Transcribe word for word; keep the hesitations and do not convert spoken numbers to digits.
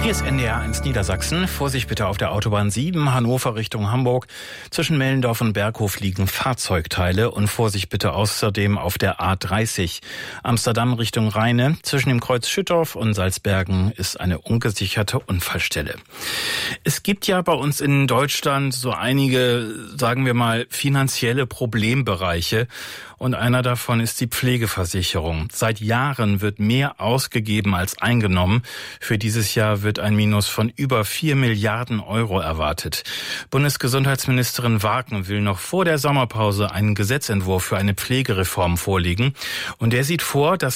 Hier ist N D R eins Niedersachsen. Vorsicht bitte auf der Autobahn sieben, Hannover Richtung Hamburg. Zwischen Mellendorf und Berghof liegen Fahrzeugteile. Und Vorsicht bitte außerdem auf der A dreißig, Amsterdam Richtung Rheine. Zwischen dem Kreuz Schüttorf und Salzbergen ist eine ungesicherte Unfallstelle. Es gibt ja bei uns in Deutschland so einige, sagen wir mal, finanzielle Problembereiche. Und einer davon ist die Pflegeversicherung. Seit Jahren wird mehr ausgegeben als eingenommen. Für dieses Jahr wird ein Minus von über vier Milliarden Euro erwartet. Bundesgesundheitsministerin Wagen will noch vor der Sommerpause einen Gesetzentwurf für eine Pflegereform vorlegen. Und der sieht vor, dass